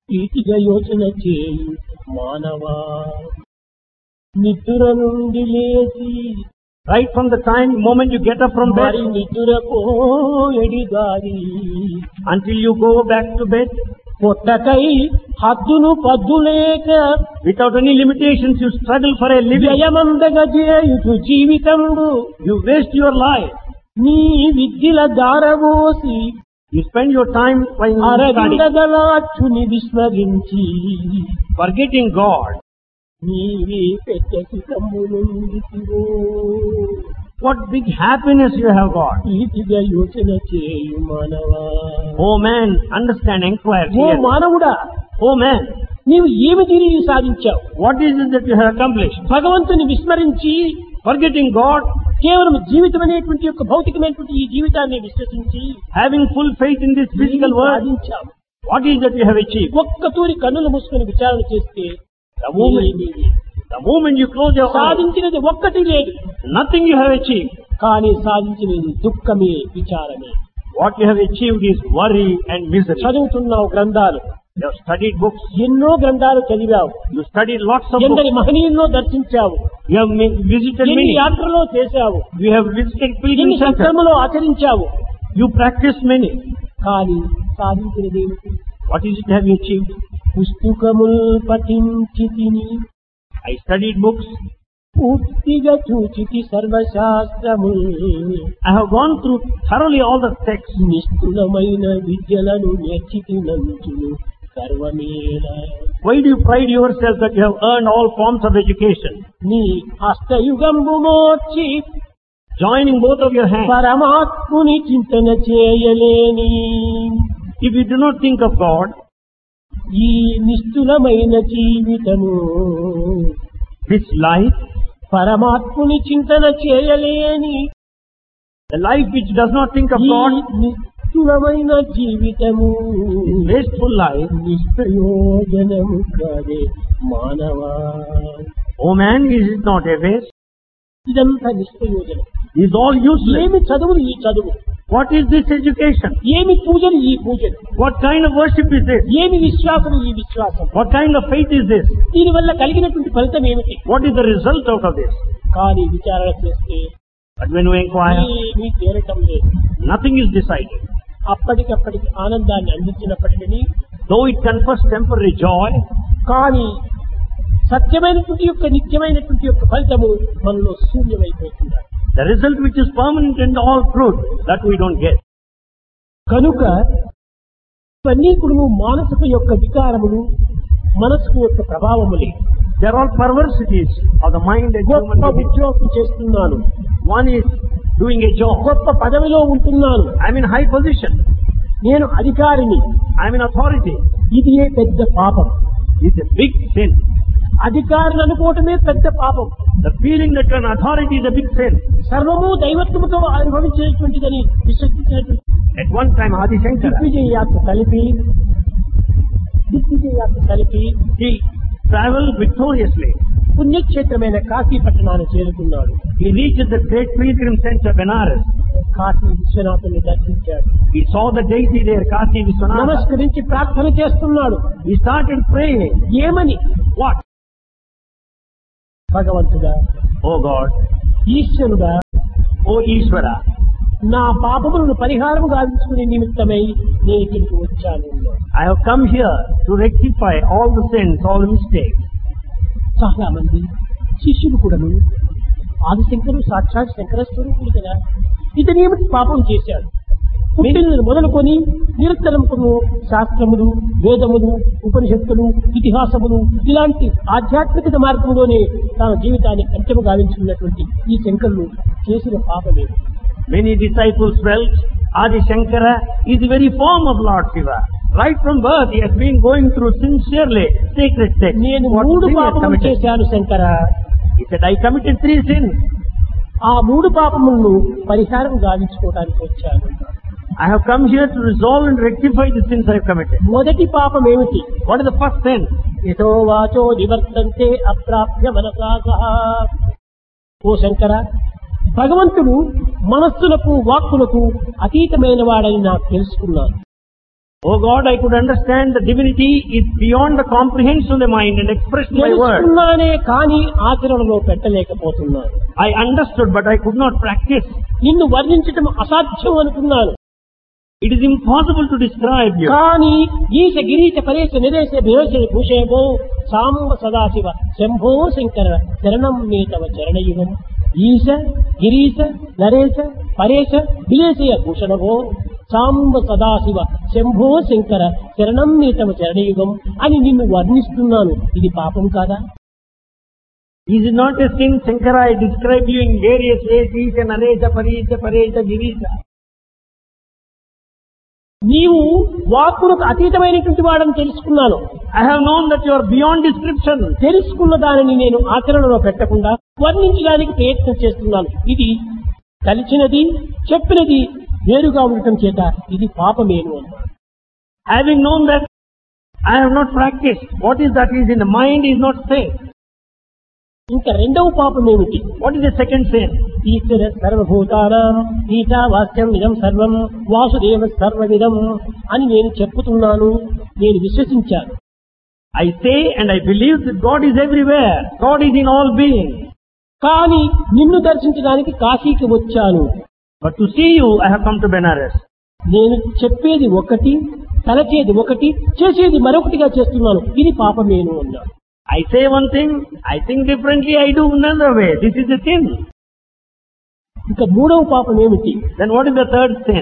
ఈతిగా యోచన చేయు మానవా, నిద్ర నుండి లేచి Right from the moment you get up from bed మరి నిద్రకు ఎడిగారి until you go back to bed, పొట్టకై హద్దును పద్దులేక without any limitations, you struggle for a living. జయమందగ చేయుచు జీవితంబు You waste your life. నీ విద్యల దారబోసి You spend your time by studying, అరవిందగలాచుని విస్మరించి forgetting God. నీవే పెద్ద సుఖము నుండితివో. What big happiness you have got. ఈతిగా యోచన చేయు మానవా. Oh man, understand, inquire. Oh Here. మానవుడా, Oh man, నీవు ఏమి తిరిగి సాధించావు? what is it that you have accomplished? భగవంతుని విస్మరించి Forgetting God, కేవలం జీవితం అనేటువంటి యొక్క భౌతికమైనటువంటి ఈ జీవితాన్ని విశ్వసించి having full faith in this physical world. సాధించావు. What is that you have achieved? ఒక్క తూరి కన్నులు మూసుకొని విచారణ చేస్తే The moment you close your eyes, సాధించినది ఒక్కటి లేదు, nothing you have achieved. కానీ సాధించినది దుఃఖమే, విచారమే. What you have achieved is worry and misery. చదువుతున్నావు గ్రంథాలు, You have studied books. ఎన్నో గ్రంథాలు చదివావు, You studied lots of ఎందరి books. మహనీయుల్లో దర్శించావు, You have visited ఎన్ని many. యాత్రలో చేశావు, You have visited ఎన్ని pilgrim centers. సత్కర్మలో ఆచరించావు, You practiced many. కానీ సాధించినది ఏమిటి? What is it have you achieved? పుస్తకముల్ పఠించి తిని I studied books. పూర్తిగా చూచితి సర్వశాస్త్రము, I have gone through thoroughly all the texts. నిష్ఠులమైన విద్యలను నేర్చితినంచును సర్వమేళ. Why do you pride yourself that you have earned all forms of education? నీ హస్తయుగంబు మోర్చి Joining both of your hands. పరమాత్ముని చింతన చేయలేని If you do not think of God, ఈ నిష్ఠులమైన జీవితము, this life, పరమాత్ముని చింతన చేయలేని the life which does not think of ఈ God, నిష్ఠులమైన జీవితము this wasteful life, నిష్ప్రయోజనము కాదే మానవా. oh man, is it not a waste? ఇదంతా నిష్ప్రయోజనం. Is all useless. ఏమి చదువులు ఈ చదువు, What is this education? ఏమి పూజలు ఈ పూజలు, What kind of worship is this? ఏమి విశ్వాసం ఈ విశ్వాసం, What kind of faith is this? దీనివల్ల కలిగినటువంటి ఫలితం ఏమిటి? What is the result out of this? కానీ విచారణ చేస్తే But when you inquire, ఏమీ తేరటం లేదు. nothing is decided. అప్పటికప్పటికి ఆనందాన్ని అందించినప్పటికీ, Though it confers temporary joy, కానీ సత్యమైనటువంటి యొక్క నిత్యమైనటువంటి యొక్క ఫలితము మనలో శూన్యమైపోతుంది. the result which is permanent and all truth, that we don't get. కనుక ఇవన్నీ కూడా మానసిక యొక్క వికారములు, మనసుకు యొక్క ప్రభావములే. They are all perversities of the mind and human గొప్ప behavior. ఉద్యోగం చేస్తున్నాను, One is doing a job. గొప్ప పదవిలో ఉంటున్నాను, I'm in high position. నేను అధికారిని, I'm in authority. ఇది ఏ పెద్ద పాపం. It's a big sin. అధికారులు అనుకోవటమే పెద్ద పాపం. The feeling that you're an authority is a big sin. సర్వము దైవత్వముతో అనుభవించేటువంటిదని విశ్వసించినటువంటి At one time, Adi Shankara, దిగ్విజయ యాత్ర కలిపి he traveled victoriously. పుణ్యక్షేత్రమైన కాశీ పట్టణాన్ని చేరుకున్నాడు. He reached the great pilgrim center Benares. Kashi విశ్వనాథుని దర్శించాడు. He saw the deity there, Kasi Vishwanatha. నమస్కరించి ప్రార్థన చేస్తున్నాడు. He started praying. ఏమని? What? భగవంతుడా, Oh God, ఈశ్వరుడా, oh Ishvara, నా పాపములను పరిహారం గావించుకునే నిమిత్తమై నేను ఇక్కడికి వచ్చాను. I have come here to rectify all the sins, all the mistakes. చాలా మంది శిష్యులు కూడాను ఆదిశంకరుడు సాక్షాత్ శంకర స్వరూపుడు కదా, ఇతనేమిటి పాపం చేశాడు? పుట్టినది మొదలుకొని నిరంతరం శాస్త్రములు, వేదములు, ఉపనిషత్తులు, ఇతిహాసములు ఇలాంటి ఆధ్యాత్మికత మార్గంలోనే తన జీవితాన్ని అంత్యము గావించుకున్నటువంటి ఈ శంకరులు చేసిన పాపమేమి? Many disciples felt Adi Shankara is the very form of Lord Shiva. Right from birth, he has been going through sincerely sacred texts. నేను What 3 sin he has పాపములు committed? చేశాను Shankara. He said, I committed 3 sins. ఆ 3 పాపములను పరిహారం గావించుకోవడానికి వచ్చాను. I have come here to resolve and rectify the sins I have committed. మొదటి పాపం ఏమిటి? What is the first sin? యతో వాచో నివర్తంతే అప్రాప్య మనసా సహా. ఓ శంకర, భగవంతుడు మనస్సులకు వాక్కులకు అతీతమైన వాడని నాకు తెలుసుకున్నాను. Oh God, I could understand the divinity is beyond the comprehension of the mind and expression by words. తెలుసుకున్నానే కానీ ఆచరణలో పెట్టలేకపోతున్నాను. I understood, but I could not practice. నిన్ను వర్ణించటం అసాధ్యం అనుకున్నాను. It is impossible to describe you. కానీ ఈశ గిరీశ పరేశ నిరేశ విరోశ భూషేభో సాంబ సదాశివ శంభో శంకర శరణం మే తవ చరణయుగం. ఈశ గిరీశ నరేశ పరేశ విలేశయ భూషణభో సాంబ సదాశివ శంభో శంకర శరణం మే తవ చరణయుగం అని నిన్ను వర్ణిస్తున్నాను. ఇది పాపం కాదా? Is it not a sin, Shankara? I describe you in various ways, Isha, Naresha, Parisha, Paresha, Girisha. నీవు వాక్కులకు అతీతమైనటువంటి వాడని తెలుసుకున్నాను. I have known that you are beyond description. తెలుసుకున్న దానిని నేను ఆచరణలో పెట్టకుండా వర్ణించడానికి ప్రయత్నం చేస్తున్నాను. ఇది కలిసినది చెప్పినది వేరుగా ఉండటం చేత ఇది పాపమేను అన్నాడు. Having known that I have not practiced, what is that is in the mind is not safe. ఇంకా రెండవ పాపం ఏమిటి? What is the second sin? ఈశ్వర సర్వభూతానాం ఈశావాస్యం ఇదం సర్వం వాసుదేవ సర్వవిదం అని నేను చెప్పుతున్నాను. నేను విశ్వసించాను. I say and I believe that God is everywhere. God is in all beings. కానీ నిన్ను దర్శించడానికి కాశీకి వచ్చాను. But to see you, I have come to Benares. నేను చెప్పేది ఒకటి, తలచేది ఒకటి, చేసేది మరొకటిగా చేస్తున్నాను. ఇది పాపమేను అన్నాడు. I say one thing, I think differently, I do another way. This is the sin. ఇంకా మూడవ పాపం ఏమిటి? Then what is the third sin?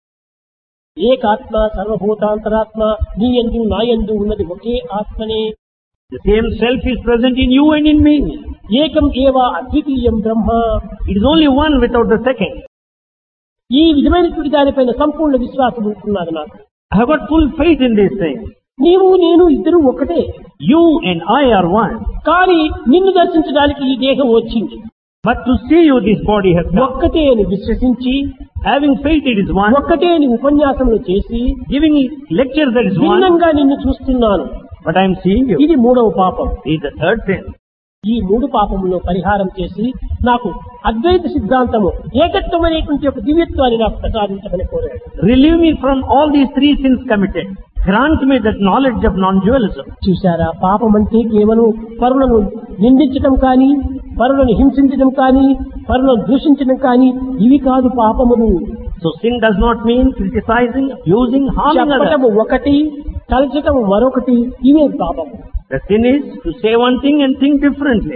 ఏకాత్మ సర్వభూతాంతరాత్మ నీ యందు నా యందు ఉన్నది ఒకే ఆత్మనే. The same self is present in you and in me. ఏకం ఏవ అద్వితీయం బ్రహ్మ. It is only one without the second. ఈ విధమైనటువంటి దానిపైన సంపూర్ణ విశ్వాసం ఉంటున్నది నాకు. I have got full faith in these things. నీవు నేను ఇద్దరు ఒకటే. You and I are one. కానీ నిన్ను దర్శించడానికి ఈ దేహం వచ్చింది. But to see you, this body has come. ఒక్కటే అని విశ్వసించి Having faith, it is one. ఒక్కటే అని ఉపన్యాసములు చేసి Giving lectures, that is one. భిన్నంగా నిన్ను చూస్తున్నాను. But I am seeing you. ఇది మూడవ పాపం. It is the third sin. ఈ మూడు పాపములో పరిహారం చేసి నాకు అద్వైత సిద్ధాంతము ఏకత్వమైనటువంటి ఒక దివ్యత్వాన్ని నాకు ప్రసాదించమని కోరాడు. Relieve me from all these three sins committed. Grant me that knowledge of non-dualism. చూశారా, పాపం అంటే కేవలం పరులను నిందించడం కానీ, పరులను హింసించడం కానీ, పరులను దూషించడం కానీ ఇవి కాదు పాపములు. So sin does not mean criticizing, abusing, harming others. చెప్పటము ఒకటి, తలచటము మరొకటి, ఇవే పాపము. The sin is to say one thing and think differently.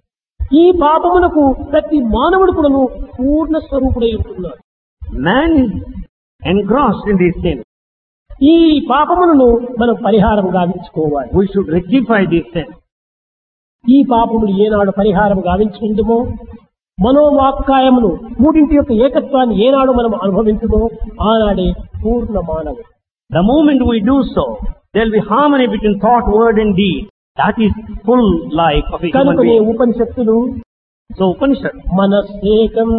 ఈ పాపములకు ప్రతి మానవుడు కూడాను పూర్ణ స్వరూపుడై ఉంటున్నాడు. Man is engrossed in these sins. ఈ పాపములను మనం పరిహారం గావించుకోవాలి. We should rectify these sins. ఈ పాపములు ఏనాడు పరిహారం గావించుకుందుమో, మనోవాక్కాయమును మూడింటి యొక్క ఏకత్వాన్ని ఏనాడు మనం అనుభవించుమో ఆనాడే పూర్ణ మానవుడు. The moment we do so, there will be harmony between thought, word and deed. That is full life of a human కనుకనే being. ఉపనిషత్తులు So Upanishad, మనస్సేకం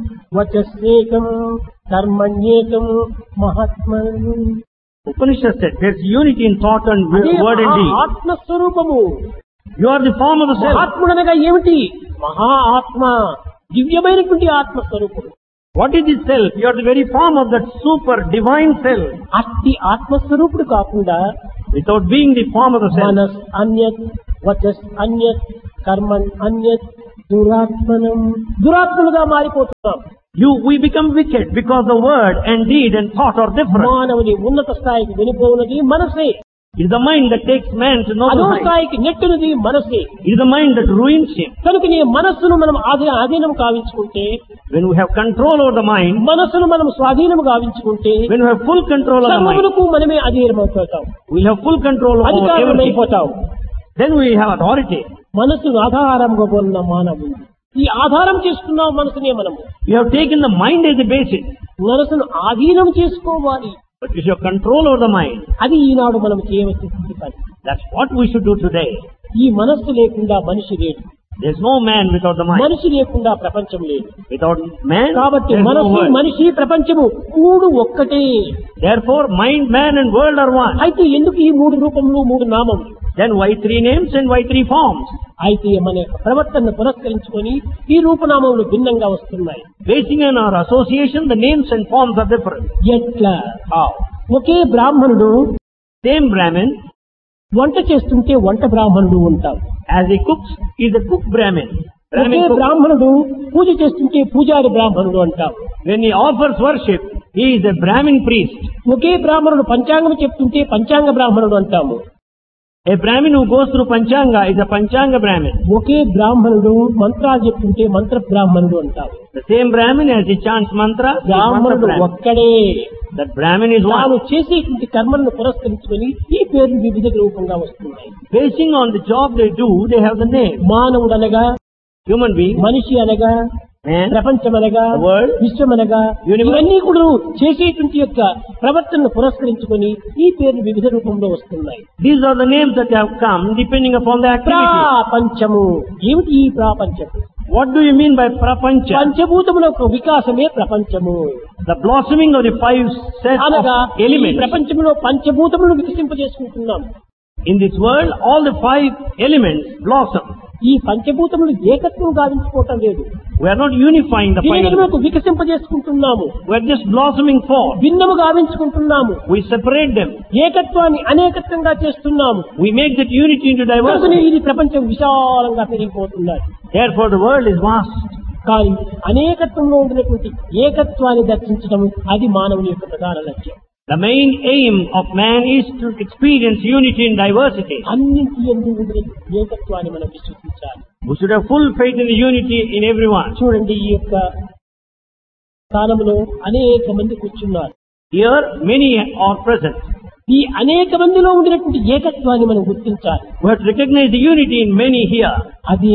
వచస్సేకం కర్మణ్యేకం మహాత్మను. Upanishad said there's unity in thought and అదే word and deed. ఆత్మస్వరూపము. You are the form of the self. మహాత్ముడనగా ఏమిటి? మహా ఆత్మ, దివ్యమైనటువంటి ఆత్మస్వరూపుడు. What is this self? You are the very form of that super divine self. అట్టి ఆత్మస్వరూపుడు కాకుండా Without being the form of the self, మనస్ అన్యత్, వచస్ అన్యత్, Karman అన్యత్, దురాత్మనం, దురాత్మలుగా మారిపోతున్నాం. we become wicked because the word and deed and thought are different. మానవుని ఉన్నత స్థాయికి వెళ్ళిపోవున్నది మనసే. It is the mind that takes man to know అదో the mind. స్థాయికి నెట్టునది మనసే. It is the mind that ruins him. కనుక నీ మనస్సును మనం ఆధీనం కావించుకుంటే, When we have control over the mind, మనస్సును మనం స్వాధీనం గావించుకుంటే when we have full control over the mind, సర్వములకు మనమే అధీనమైపోతాం, we have full control over everything. అధికారమైపోతాం. Then we have authority. మనస్సును ఆధారంగా కొన్న మానవుడు. ఈ ఆధారం చేసుకున్నాం మనసునే మనము. We have taken the mind as a basis, మనసును ఆధీనం చేసుకోవాలి. but you should control over the mind. అది ఈనాడు మనం చేయవలసిన పని. That's what we should do today. ఈ మనస్సు లేకుండా మనిషి లేడు. There's no man without the mind. మనిషి లేకుండా ప్రపంచం లేదు. Without man, కాబట్టి there's no మనస్సు, world. మనిషి, ప్రపంచము మూడు ఒక్కటే. Therefore, mind, man and world are one. అయితే ఎందుకు ఈ మూడు రూపములు, మూడు నామములు? Then why three names and why three forms? అయితే మన యొక్క ప్రవర్తనను పురస్కరించుకొని ఈ రూపనామములు భిన్నంగా వస్తున్నాయి. Basing on our association, the names and forms are different. ఎట్లా? How? ఒకే బ్రాహ్మణుడు Same Brahmin, వంట చేస్తుంటే వంట బ్రాహ్మణుడు ఉంటాడు. as he cooks, is a cook Brahmin. Okay Brahmin cook. బ్రాహ్మణుడు పూజ చేస్తుంటే పూజారి బ్రాహ్మణుడు అంటాం. When he offers worship, he is a Brahmin priest. ఒకే బ్రాహ్మణుడు పంచాంగం చెప్తుంటే పంచాంగ బ్రాహ్మణుడు అంటాము. A Brahmin who goes through Panchanga is a Panchanga Brahmin. ఒకే బ్రాహ్మణుడు మంత్రాలు చెప్తుంటే మంత్ర బ్రాహ్మణుడు అంటాము. The same Brahmin, as he chants mantra, is mantra బ్రాహ్మణుడు Brahmin. ఒక్కడే. That Brahmin is తాను one. చేసేటువంటి కర్మలను పురస్కరించుకొని ఈ పేర్లు వివిధ రూపంగా వస్తున్నాయి. Basing on the job they do, they have the name. మానవుడు అనగా, Human being, మనిషి అనగా, man, ప్రపంచం అనగా, the world, విశ్వం అనగా, universe. ఇవన్నీ కూడా చేసేటువంటి యొక్క ప్రవర్తనను పురస్కరించుకొని ఈ పేర్లు వివిధ రూపంలో వస్తున్నాయి. these are the names that have come depending upon the activity. ప్రాపంచము. ఏమిటి ఈ ప్రాపంచము? What do you mean by prapancha? పంచభూతముల యొక్క వికాసమే ప్రపంచము. The blossoming of the five sets అనగా of ఈ elements. ప్రపంచంలో పంచభూతములను వికసింపజేసుకుంటున్నాం. In this world, all the five elements blossom. ఈ పంచభూతములు ఏకత్వం గావించుకోవటం లేదు. We are not unifying the five elements. దీనిలో వికసింపజేసుకుంటున్నాము. We are just blossoming forth. భిన్నము గావించుకుంటున్నాము. We separate them. ఏకత్వాన్ని అనేకత్వంగా చేస్తున్నాము. We make that unity into కనుకనే diversity. ఇది ప్రపంచం విశాలంగా పెరిగిపోతున్నది. Therefore, the world is vast. కానీ అనేకత్వంలో ఉండినటువంటి ఏకత్వాన్ని దర్శించడం అది మానవుని యొక్క ప్రధాన లక్ష్యం. The main aim of man is to experience unity in diversity. అన్నింటి యందు ఉండే ఏకత్వాన్ని మనం విశ్వసించాలి. We should have full faith in the unity in everyone. చూడండి, ఈ యొక్క స్థానంలో అనేక మంది కూర్చున్నారు. Here, many are present. ఈ అనేక మందిలో ఉండినటువంటి ఏకత్వాన్ని మనం గుర్తించాలి. We have to recognize the unity in many here. అది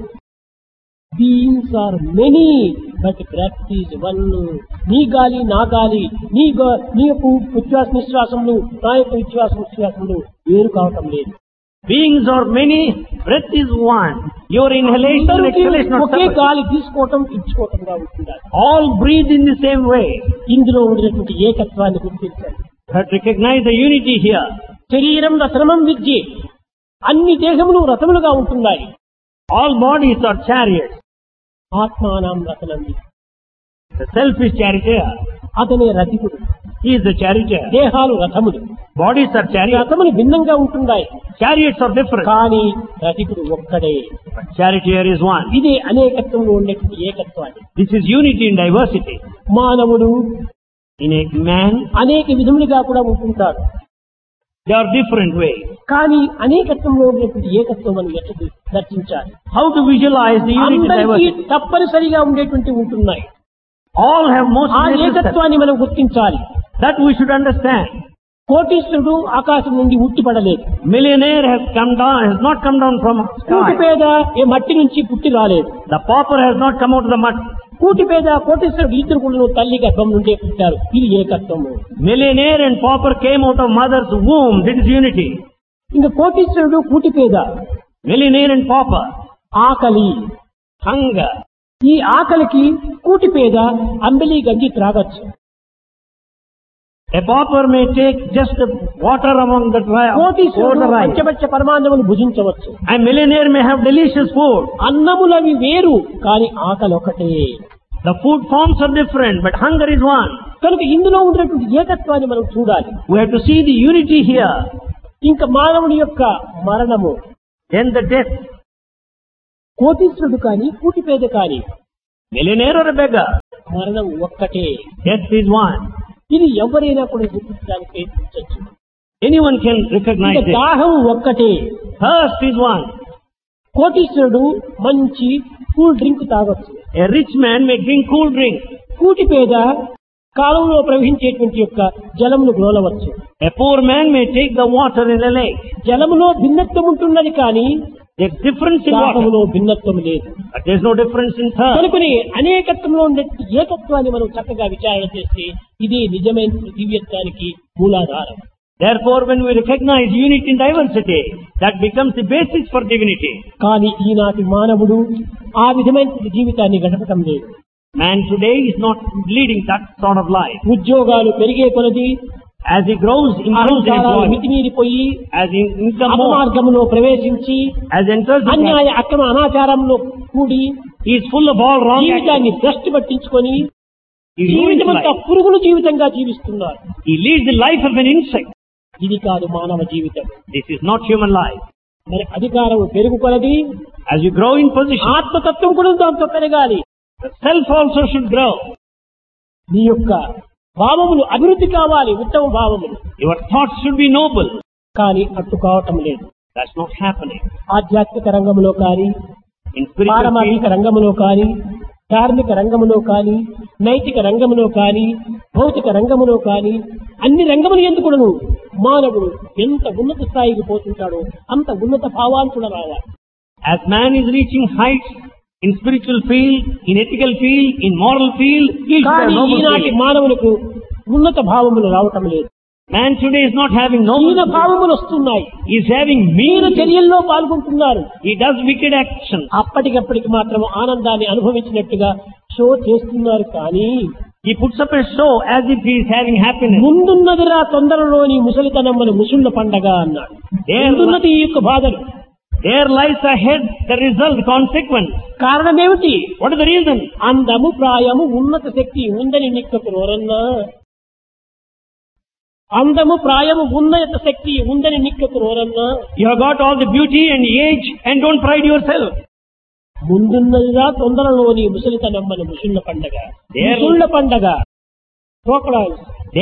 beings are many but breath is one. నీ గాలి నా గాలి, నీ యొక్క ఉచ్ఛ్వాస నిశ్వాసములు నా యొక్క ఉచ్ఛ్వాస నిశ్వాసములు వేరు కావటం లేదు. Beings are many, breath is one. Your inhalation and exhalation are okay separate. గాలి తీసుకోవటం ఇచ్చుకోవటంగా ఉంటుండాలి. All breathe in the same way. ఇందులో ఉండినటువంటి ఏకత్వాన్ని గుర్తించాలి. You have to recognize the unity here. శరీరం రసనమం విద్యే. అన్ని దేహములు రథములుగా ఉంటున్నాయి. All bodies are chariots. ఆత్మానం రథనం విద్య. The self is charioteer. అతనే రథికుడు. He is the charioteer. దేహాలు రథములు. Bodies are chariots. రథములు భిన్నంగా ఉంటున్నాయి. Chariots are different. కానీ రథికుడు ఒక్కడే. But charioteer is one. ఇదే అనేకత్వంలో ఉండేటువంటి ఏకత్వాన్ని. This is unity in diversity. మానవుడు In a man, అనేక విధములుగా కూడా ఉంటుంటాడు. there are different ways. కానీ అనేకత్వంలో ఉండేటువంటి ఏకత్వం మనం ఎట్లా దర్శించాలి? How to visualize the unity in అందరికీ diversity? తప్పనిసరిగా ఉండేటువంటి ఉంటున్నాయి. All have most ఆ necessary. ఏకత్వాన్ని మనం గుర్తించాలి. That we should understand. కోటీశ్వరుడు ఆకాశం నుండి ఉట్టిపడలేదు. Millionaire has not come down from Kooti sky. పేద ఏ మట్టి నుంచి పుట్టి రాలేదు. The pauper has not come out of the mud. కూటి పేద కోటీశ్వరుడు ఇద్దరు కూడా తల్లి గర్భం నుండే పుట్టారు. ఇది ఏకత్వము. Millionaire and pauper came out of mother's womb. That is unity. ఇంకా కోటీశ్వరుడు కూటి పేద. Millionaire and pauper. ఆకలి. Hunger. ఈ ఆకలికి కూటి పేద అంబలి గంజి త్రాగొచ్చు. A pauper may take just the water among the dry కోటీశ్వరుడు water rice. పంచపచ్చ పరమాన్నములు భుజించవచ్చు. A millionaire may have delicious food. అన్నములవి వేరు, కానీ ఆకలి ఒకటే. The food forms are different, but hunger is one. కనుక ఇందులో ఉండేటువంటి ఏకత్వాన్ని మనం చూడాలి. We have to see the unity here. ఇంకా మానవుని యొక్క మరణము, Then the death. కోటీశ్వరుడు కానీ కూటి పేద కానీ Millionaire or a beggar. మరణం ఒక్కటే. Death is one. ఇది ఎవరైనా కూడా గుర్తించడానికి ప్రయత్నించవచ్చు. Anyone can recognize ఇంకా it. దాహం ఒక్కటే. Thirst is one. కోటీశ్వరుడు మంచి కూల్ డ్రింక్ తాగొచ్చు. A rich man may drink cool drink. కూటి పేద కాలంలో ప్రవహించేటువంటి యొక్క జలమును గ్రోలవచ్చు. A poor man may take the water in a lake. జలములో భిన్నత్వం ఉంటున్నది కానీ There's difference in water, దాహములో భిన్నత్వం లేదు. but there's no difference in thirst. కనుకని అనేకత్వంలో ఉండే ఏకత్వాన్ని మనం చక్కగా విచారణ చేస్తే ఇది నిజమైన దివ్యత్వానికి మూలాధారం. Therefore, when we recognize unity in diversity, that becomes the basis for divinity. కానీ ఈనాటి మానవుడు ఆ విధమైన జీవితాన్ని గడపటం లేదు. Man today is not leading that sort of life. ఉద్యోగాలు పెరిగే కొలది, As he grows, improves in employment. మితిమీరిపోయి As he income more, అపమార్గంలో ప్రవేశించి as enters the అన్యాయ అక్రమ అనాచారంలో కూడి he is full of all wrong జీవితాన్ని actions. భ్రష్టు పట్టించుకొని He ruins జీవితమంతా life. పురుగుల జీవితంగా జీవిస్తున్నారు. He leads the life of an insect. ఇది కాదు మానవ జీవితం. This is not human life. మరి అధికారం పెరుగుకొలది, As you grow in position, ఆత్మతత్వం కూడా దాంతో పెరగాలి. the self also should grow. నీ యొక్క భావములు అభివృద్ధి కావాలి, ఉత్తమ భావములు. Your thoughts should be noble. కానీ అట్టు కావటం లేదు. That's not happening. ఆధ్యాత్మిక రంగంలో కానీ, In spiritual పారమార్థిక field, రంగంలో కానీ, ధార్మిక రంగంలో కానీ, నైతిక రంగంలో కానీ, భౌతిక రంగంలో కానీ, అన్ని రంగములు ఎందుకును మానవుడు ఎంత ఉన్నత స్థాయికి పోతుంటాడో అంత ఉన్నత భావాంతుడు రావాలి. as man is reaching heights in spiritual field, in ethical field, in moral field, he should have కానీ noble ఈనాటి feeling. మానవులకు ఉన్నత భావములు రావటం లేదు. Man today is not having హీన noble feeling. భావములు వస్తున్నాయి. He is having Meena mean. చర్యల్లో పాల్గొంటున్నారు. He does wicked actions. అప్పటికప్పటికి మాత్రం ఆనందాన్ని అనుభవించినట్టుగా షో చేస్తున్నారు. కానీ He puts up a show as if he is having happiness. ముందున్నదిరా తొందరలోని ముసలితనమ్మని ముసుళ్ల పండగ అన్నాడు. ముందున్నది ఈ యొక్క బాధలు. There lies ahead the result, consequence. కారణమేమిటి? What is the reason? అందము ప్రాయము ఉన్నత శక్తి ఉందని నిక్కకు నోరన్నా, అందము ప్రాయము ఉన్నత శక్తి ఉందని నిక్కకు నోరన్నా, You have got all the beauty and age and don't pride yourself. ముందున్నదిరా తొందరలోని ముసలితనమ్మని ముసుళ్ల పండగ. There- ముసుళ్ల పండగ crocodiles.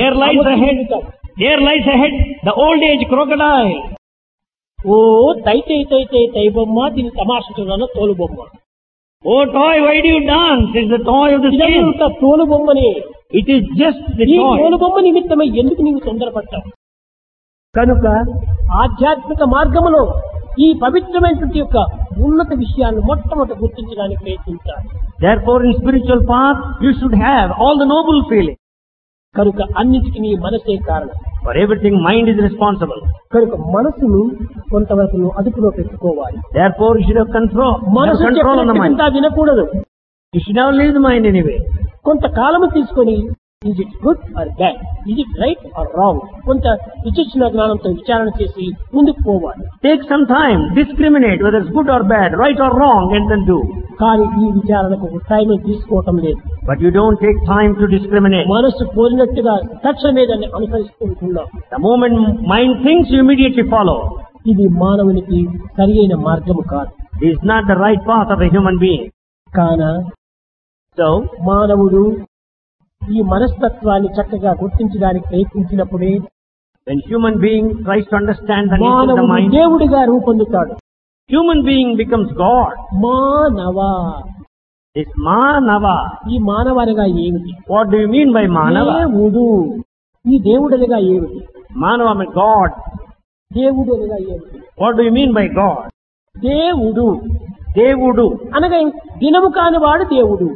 There lies ahead the old age crocodile. ఓ తైతే తైతే తై బొమ్మ, దీని తమాష చూడాల తోలు బొమ్మ. Oh toy, why do you dance? It's the toy of the skin. ఇదంతా తోలు బొమ్మని. It is just the ఈ toy. తోలు బొమ్మ నిమిత్తమై ఎందుకు నీవు తొందరపడ్డావు? కనుక ఆధ్యాత్మిక మార్గములో ఈ పవిత్రమైనటువంటి యొక్క ఉన్నత విషయాలను మొట్టమొదట గుర్తించడానికి ప్రయత్నించాలి. Therefore in spiritual path you should have all the noble feeling. కనుక అన్నిటికీ నీ మనసే కారణం. For everything mind is responsible. కనుక మనసును కొంతవరకు నువ్వు అదుపులో పెట్టుకోవాలి. Therefore you should have control. మనసు Have control on the mind. చెప్పినంత వినకూడదు. You should never leave the mind anyway. కొంతకాలము తీసుకొని is it good or bad, is it right are wrong, కొంత విచక్షణ జ్ఞానంతో విచారణ చేసి ముందుకు పోవాలి. Take some time, discriminate whether it's good or bad, right or wrong, and then do. కానీ ఈ విచారణకు టైం తీసుకోవటం లేదు. But you don't take time to discriminate. మనసు కోరినట్టుగా తక్షణమే దాన్ని అనుసరిస్తుంటున్నాం. The moment mind thinks, you immediately follow. ఇది మానవునికి సరి అయిన మార్గము కాదు. It is not the right path of a human being. కాన So, మానవుడు ఈ మనస్తత్వాన్ని చక్కగా గుర్తించడానికి ప్రయత్నించినప్పుడే when human being tries to understand the nature of the మానవుడు mind, దేవుడిగా రూపొందుతాడు. human being becomes God. మానవ, This Manava. ఈ మానవ అనగా ఏమిటి? What do you mean by Manava? దేవుడు. ఈ దేవుడు అనగా ఏమిటి? Manava means God. దేవుడు అనగా ఏమిటి? What do you mean by God? దేవుడు Devudu. అనగా దినము కానివాడు దేవుడు.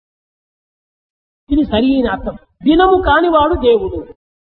ఇది సరి అయిన అర్థం. దినము కానివాడు దేవుడు.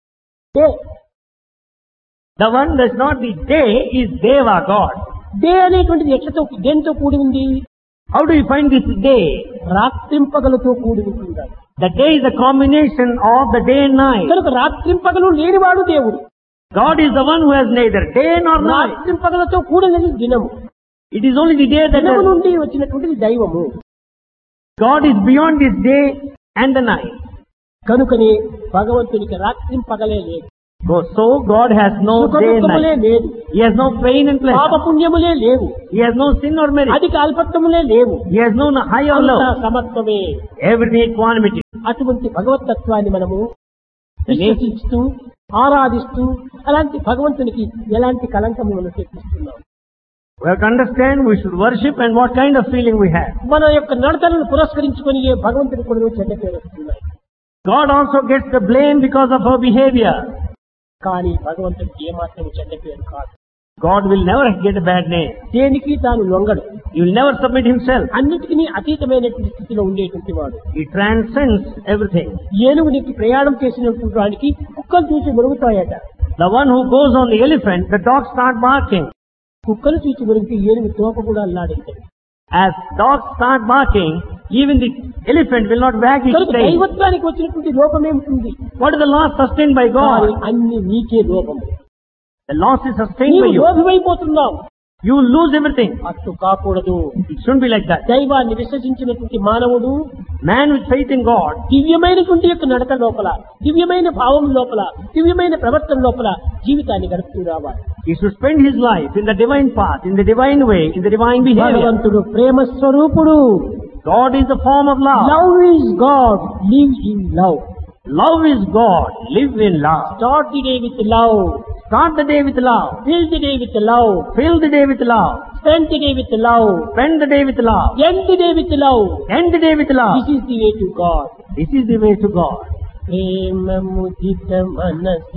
The one that's not the day is Deva, God. Day అనేటువంటిది ఎట్లతో దేనితో కూడి ఉంది? How do you find this day? రాత్రింపగలతో కూడి ఉంటుంది. The day is the combination of the day and night. కనుక రాత్రింపగలు లేనివాడు దేవుడు. God is the one who has neither day nor night. రాత్రింపగలతో కూడినది దినము. It is only the day that దినము has, నుండి వచ్చినటువంటిది దైవము. God is beyond this day and the night. కనుకనే భగవంతునికి రాత్రింపగలే లేదు. So God has no day and సుఖదుఖములే night. లేదు. He has no pain and pleasure. పాపపుణ్యములే లేవు. He has no sin or merit. అధిక అల్పత్వములే లేవు. He has no high or low. అంతా సమత్వమే. Everything equanimity. అటువంటి భగవతత్వాన్ని మనము విశ్వసిస్తూ ఆరాధిస్తూ అలాంటి భగవంతునికి ఎలాంటి కలంకము మనం తెప్పిస్తున్నాం. We have to understand we should worship and what kind of feeling we have. మన యొక్క నడతలను పురస్కరించుకొని ఏ భగవంతుని కూడా చెడ్డ పేరు వస్తున్నాయి. God also gets the blame because of our behavior. కానీ భగవంతునికి ఏమాత్రం చెడ్డ పేరు కాదు. God will never get a bad name. దేనికి తాను లొంగడు. He will never submit himself. అన్నిటికీ అతీతమైనటువంటి స్థితిలో ఉండేటువంటి వాడు. He transcends everything. ఏనుగునికి ప్రయాణం చేసినటువంటి వాడికి కుక్కలు చూసి మురుగుతాయట. The one who goes on the elephant, the dogs start barking. కుక్కలు చూసి మురిగితే ఏనుగు తోక కూడా అల్లాడింది. As dogs start barking, even the elephant will not wag its కనుక tail. దైవత్వానికి వచ్చినటువంటి లోపం ఏమిటి? What is the loss sustained by వారి God? అన్ని నీకే లోపము. The loss is sustained by నీవు you. లోభివైపోతున్నావు. You will lose everything. అట్టు కాకూడదు. It shouldn't be like that. దైవాన్ని విశ్వసించినటువంటి మానవుడు Man with faith in God, దివ్యమైనటువంటి యొక్క నడత లోపల, దివ్యమైన భావం లోపల, దివ్యమైన ప్రవర్తన లోపల జీవితాన్ని గడుపుతూ రావాలి. he should spend his life in the divine path, in the divine way, in the divine behavior. భగవంతుడు ప్రేమ స్వరూపుడు. God is the form of love. Love is God, live in love. Love is God. Live in love. Start the day with love. Start the day with love. Fill the day with love. Fill the day with love. Spend the day with love. Spend the day with love. End the day with love. End the day with love. This is the way to God. This is the way to God. ప్రేమ ముదిత మనస